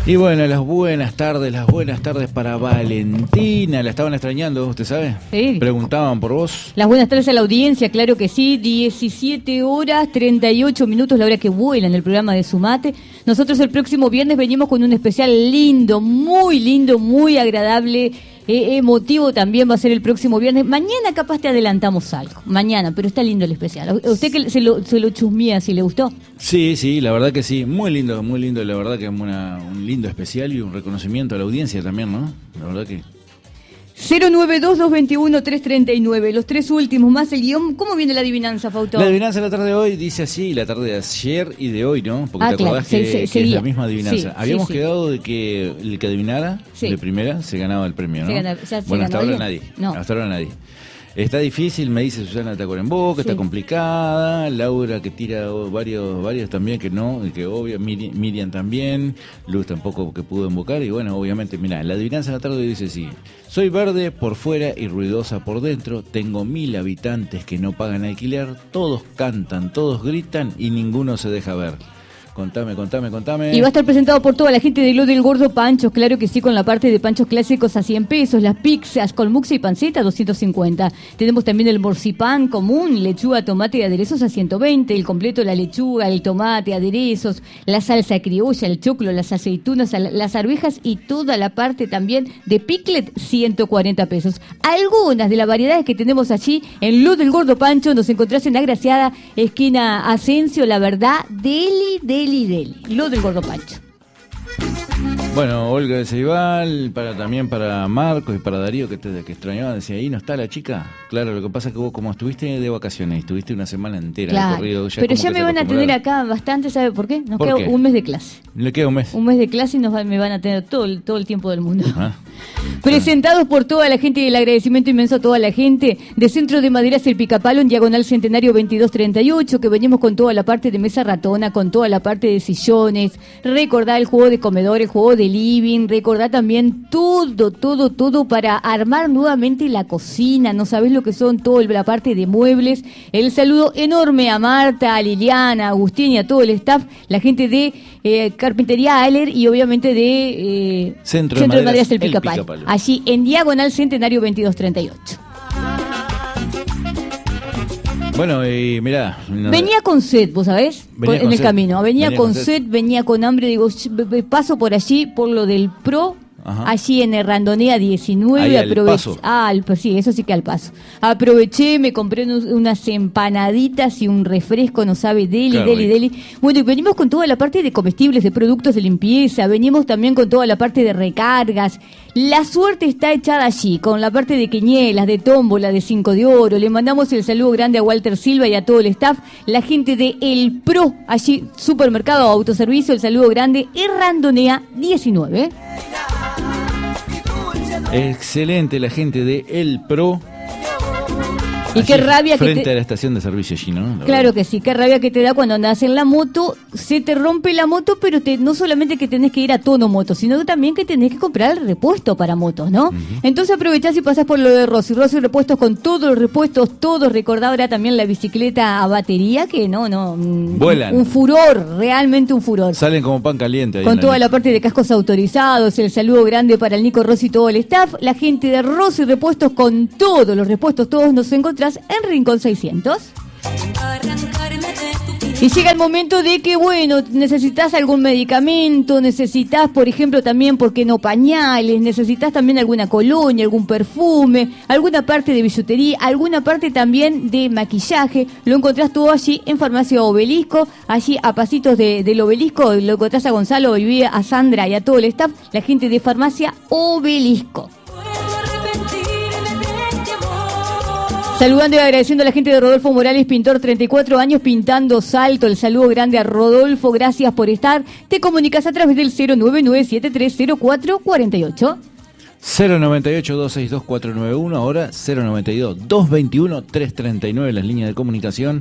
Y bueno, las buenas tardes para Valentina. La estaban extrañando, ¿usted sabe? Sí. Preguntaban por vos. Las buenas tardes a la audiencia, claro que sí. 17 horas 38 minutos, la hora que vuela en el programa de Sumate. Nosotros el próximo viernes venimos con un especial lindo, muy agradable. Emotivo también va a ser el próximo viernes. Mañana capaz te adelantamos algo. Mañana, pero está lindo el especial. ¿Usted que se lo chusmea si le gustó? Sí, la verdad que sí. Muy lindo. La verdad que es un lindo especial y un reconocimiento a la audiencia también, ¿no? La verdad que... 092-221-339, los tres últimos, más el guión. ¿Cómo viene la adivinanza, Fausto? La adivinanza de la tarde de hoy dice así, la tarde de ayer y de hoy, ¿no? Porque te acordás que es la misma adivinanza. Sí, Habíamos quedado de que el que adivinara de primera se ganaba el premio, ¿no? Bueno, hasta ahora nadie. No. Hasta ahora nadie. Está difícil, me dice Susana Tacuarembó, que está complicada. Laura que tira varios también que no, que obvio, Miriam también, Luz tampoco que pudo invocar. Y bueno, obviamente, mirá, la adivinanza de la tarde dice así: soy verde por fuera y ruidosa por dentro, tengo 1000 habitantes que no pagan alquiler, todos cantan, todos gritan y ninguno se deja ver. Contame. Y va a estar presentado por toda la gente de Lo del Gordo Panchos, claro que sí, con la parte de panchos clásicos a 100 pesos, las pizzas con muxa y panceta 250. Tenemos también el morcipán común, lechuga, tomate y aderezos a 120, el completo, la lechuga, el tomate, aderezos, la salsa criolla, el choclo, las aceitunas, las arvejas y toda la parte también de piclet 140 pesos. Algunas de las variedades que tenemos allí en Lo del Gordo Pancho nos encontrás en Agraciada, esquina Asensio, la verdad, Deli, Lo del Gordo Pancho. Bueno, Olga de Ceibal, también para Marcos y para Darío, que extrañaban, decía, ahí no está la chica. Claro, lo que pasa es que vos, como estuviste de vacaciones, estuviste una semana entera de corrido. Pero ya me van a tener acá bastante, ¿sabe por qué? Nos queda un mes de clase. ¿Le queda un mes? Un mes de clase y me van a tener todo el tiempo del mundo. Presentados por toda la gente y el agradecimiento inmenso a toda la gente de Centro de Maderas El Picapalo en Diagonal Centenario 2238, que venimos con toda la parte de mesa ratona, con toda la parte de sillones, recordar el juego de comedor, el juego de living, recordar también todo para armar nuevamente la cocina. No sabés lo que son toda la parte de muebles. El saludo enorme a Marta, a Liliana, a Agustín y a todo el staff, la gente de Carpintería Aller y obviamente de Centro de Maderas El Picapalo. Allí en Diagonal Centenario 2238. Bueno, mirá. Venía con sed, ¿vos sabés? En el camino. Venía con sed, venía con hambre. Digo, paso por allí, por lo del PRO. Ajá. Allí en Randonea 19 aproveché. Sí, eso sí que al paso. Aproveché, me compré unas empanaditas y un refresco, no sabe, deli. Bueno, y venimos con toda la parte de comestibles, de productos de limpieza, venimos también con toda la parte de recargas. La suerte está echada allí, con la parte de queñelas, de tómbola, de 5 de oro. Le mandamos el saludo grande a Walter Silva y a todo el staff, la gente de El Pro, allí, supermercado, autoservicio, el saludo grande, en Randonea 19. Excelente la gente de El Pro. Y qué rabia que frente a la estación de servicio allí, ¿no? Claro que sí, qué rabia que te da cuando andas en la moto, se te rompe la moto, pero no solamente que tenés que ir a tono moto, sino también que tenés que comprar el repuesto para motos, ¿no? Uh-huh. Entonces aprovechás y pasás por lo de Rossi Repuestos con todos los repuestos, todos. Recordá ahora también la bicicleta a batería, que vuelan. Un furor, realmente un furor. Salen como pan caliente. Ahí con toda la parte de cascos autorizados, el saludo grande para el Nico Rossi y todo el staff, la gente de Rossi Repuestos con todos los repuestos, todos nos encontramos en Rincón 600. Y llega el momento de que, necesitas algún medicamento, necesitas, por ejemplo, también, ¿por qué no pañales? Necesitas también alguna colonia, algún perfume, alguna parte de billutería, alguna parte también de maquillaje. Lo encontrás todo allí en Farmacia Obelisco, allí a pasitos del Obelisco. Lo encontrás a Gonzalo, Olivia, a Sandra y a todo el staff, la gente de Farmacia Obelisco. Saludando y agradeciendo a la gente de Rodolfo Morales, pintor, 34 años pintando Salto. El saludo grande a Rodolfo, gracias por estar. Te comunicas a través del 099-730448. 098-262-491, ahora 092-221-339, las líneas de comunicación.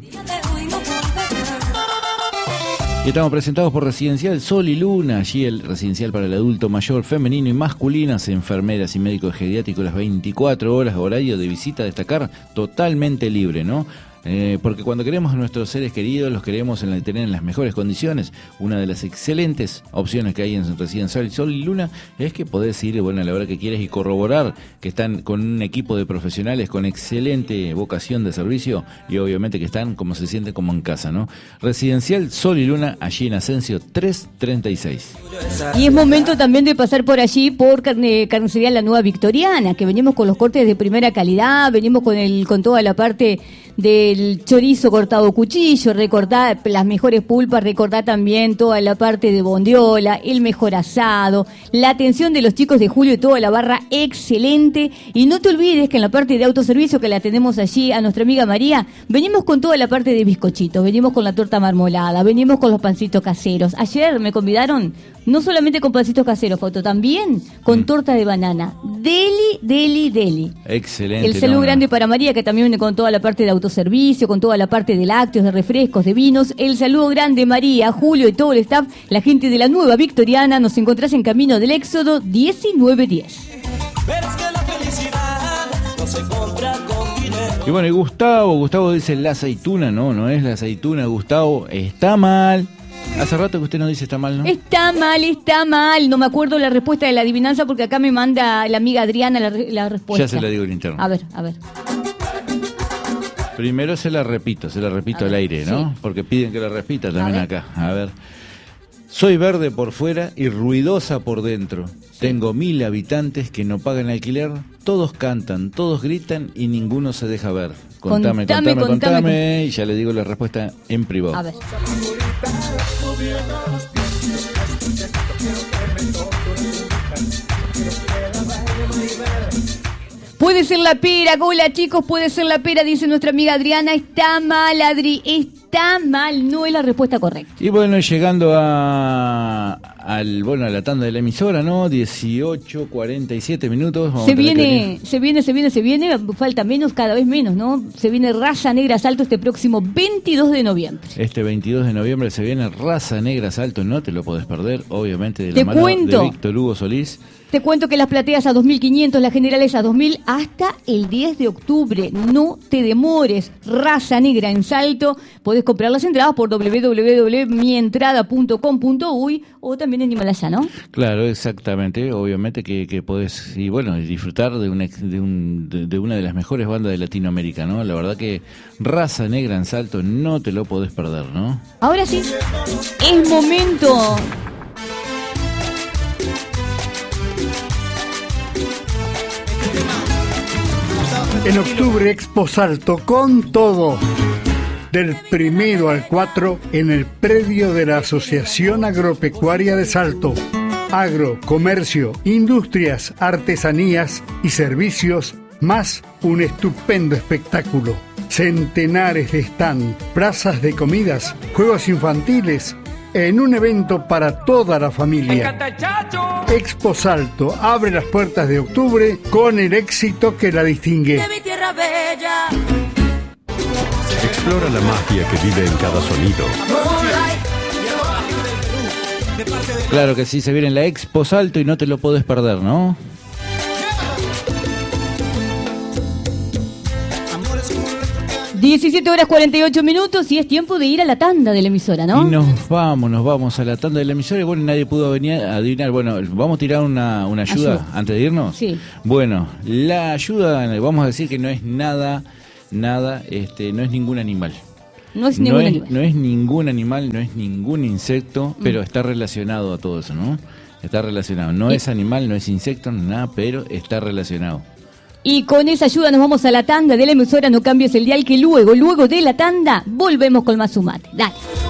Y estamos presentados por Residencial Sol y Luna, allí el residencial para el adulto mayor, femenino y masculino, enfermeras y médicos geriátricos las 24 horas, horario de visita a destacar totalmente libre, ¿no? porque cuando queremos a nuestros seres queridos, los queremos tener en las mejores condiciones. Una de las excelentes opciones que hay en Residencial Sol y Luna es que podés ir a la hora que quieras y corroborar que están con un equipo de profesionales con excelente vocación de servicio y obviamente que están como se siente como en casa, ¿no? Residencial Sol y Luna, allí en Asensio 336. Y es momento también de pasar por allí por Carnicería La Nueva Victoriana, que venimos con los cortes de primera calidad, venimos con toda la parte del chorizo cortado cuchillo, recordar las mejores pulpas, recordar también toda la parte de bondiola, el mejor asado, la atención de los chicos de Julio y toda la barra excelente. Y no te olvides que en la parte de autoservicio, que la tenemos allí a nuestra amiga María, venimos con toda la parte de bizcochitos, venimos con la torta marmolada, venimos con los pancitos caseros. Ayer me convidaron no solamente con pancitos caseros, Fausto, también con torta de banana. Deli. Excelente. El saludo grande para María, que también viene con toda la parte de autoservicio, con toda la parte de lácteos, de refrescos, de vinos. El saludo grande, María, Julio y todo el staff, la gente de La Nueva Victoriana. Nos encontrás en Camino del Éxodo 1910. Y bueno, y Gustavo dice la aceituna, no es la aceituna, Gustavo, está mal. Hace rato que usted nos dice está mal, ¿no? Está mal. No me acuerdo la respuesta de la adivinanza porque acá me manda la amiga Adriana la respuesta. Ya se la digo en interno. A ver. Primero se la repito al aire, ¿no? Sí. Porque piden que la repita también acá. A ver. Soy verde por fuera y ruidosa por dentro. Sí. Tengo 1000 habitantes que no pagan alquiler. Todos cantan, todos gritan y ninguno se deja ver. Contame. Y ya le digo la respuesta en privado. A ver. Puede ser la pera, hola chicos, puede ser la pera, dice nuestra amiga Adriana. Está mal, Adri, está mal, no es la respuesta correcta. Y bueno, llegando a la tanda de la emisora, ¿no? 18:47 minutos. Se viene, falta menos, cada vez menos, ¿no? Se viene Raza Negra Salto este próximo 22 de noviembre. Este 22 de noviembre se viene Raza Negra Salto, no te lo podés perder, obviamente, de la mano de Víctor Hugo Solís. Te cuento que las plateas a 2.500, las generales a 2.000 hasta el 10 de octubre. No te demores. Raza Negra en Salto. Podés comprar las entradas por www.mientrada.com.uy o también en Himalaya, ¿no? Claro, exactamente. Obviamente que podés disfrutar de una de las mejores bandas de Latinoamérica, ¿no? La verdad que Raza Negra en Salto no te lo podés perder, ¿no? Ahora sí, es momento. En octubre, Expo Salto con todo. Del 1 al 4 en el predio de la Asociación Agropecuaria de Salto. Agro, comercio, industrias, artesanías y servicios, más un estupendo espectáculo. Centenares de stand, plazas de comidas, juegos infantiles, en un evento para toda la familia. Expo Salto abre las puertas de octubre con el éxito que la distingue. De mi tierra bella. Explora la magia que vive en cada sonido. Claro que sí, se viene en la Expo Salto y no te lo podés perder, ¿no? (17:48) y es tiempo de ir a la tanda de la emisora, ¿no? Y nos vamos a la tanda de la emisora y bueno, nadie pudo venir a adivinar. Bueno, vamos a tirar una ayuda antes de irnos. Sí. Bueno, la ayuda, vamos a decir que no es nada, no es ningún animal. No es ningún animal. No es ningún animal, no es ningún insecto, pero está relacionado a todo eso, ¿no? Está relacionado. No es animal, no es insecto, nada, pero está relacionado. Y con esa ayuda nos vamos a la tanda de la emisora. No cambies el dial, que luego de la tanda volvemos con más Sumate. Dale.